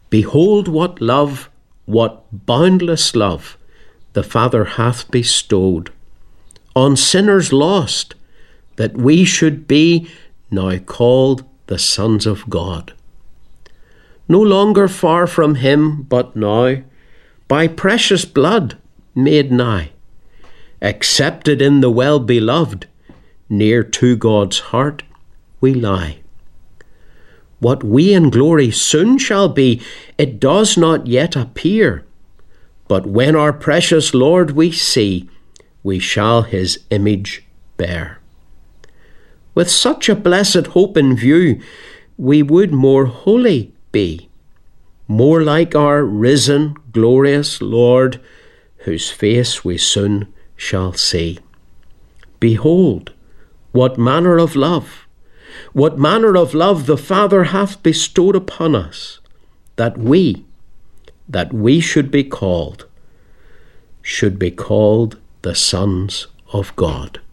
Behold what love, what boundless love, the Father hath bestowed on sinners lost, that we should be now called the sons of God. No longer far from him, but now, by precious blood made nigh, accepted in the well-beloved, near to God's heart we lie. What we in glory soon shall be, it does not yet appear, but when our precious Lord we see, we shall his image bear. With such a blessed hope in view, we would more holy be, more like our risen, glorious Lord, whose face we soon shall see. Behold, what manner of love the Father hath bestowed upon us, that we should be called the sons of God.